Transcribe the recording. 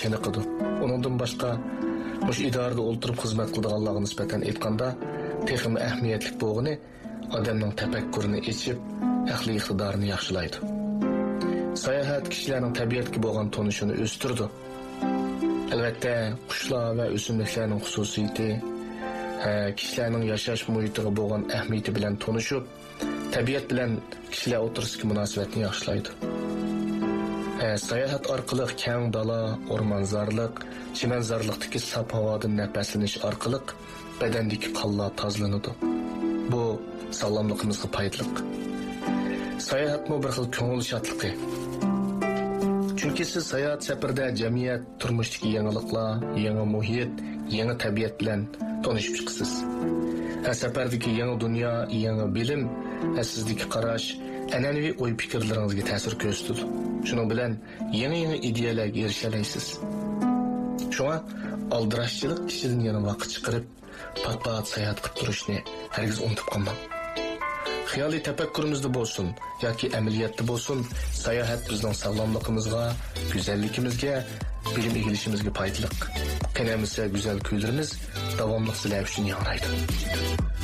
chiniqidi. Onundan boshqa mush idorada o'ltirib xizmat qilganlarga nisbatan aytganda, texmi ahamiyatli bo'lgani odamning tafakkurini ochib, aqliy iqtidorini yaxshilaydi. Sayohat kishilarning tabiatga bo'lgan tanishini o'stirdi. Albatta, qushlar va o'simliklarning xususiyati, kishilarning yashash muhitiga bo'lgan ahamiyati bilan tanishib, tabiat bilan kishilar o'tirishga munosabatni yaxshilaydi. Sayohat orqali keng dala, o'rmonzorlik, chimanzorlikdagi saf havodan nafaslanish orqali badandagi qonlar tozlanadi. Bu sog'lomligimizga foydali. Sayohatmi bir xil ko'ngil shodligi. Chunki siz sayohat safarda jamiyat, turmushdagi yangiliklar, yangi muhit, yangi tabiat bilan tanishib chiqasiz. Safardagi yangi dunyo, yangi bilim, sizdagi qarash, an'anaviy o'y fikrlaringizga ta'sir ko'rsatadi. Shuning bilan yangi ideyalarga erisha olasiz. Shunga aldirashchilik kishidan yana vaqt chiqarib, pat-pat sayohat qilib turishni hargiz unutib qolmang. Xiyoliy tafakkurimizda bo'lsin yoki amaliyotda bo'lsin, sayohat bizning sog'lomligimizga, go'zalligimizga, bilim egilishimizga foydali. Qanamizsa go'zal kuylarimiz davomli sizlar uchun yangraydi.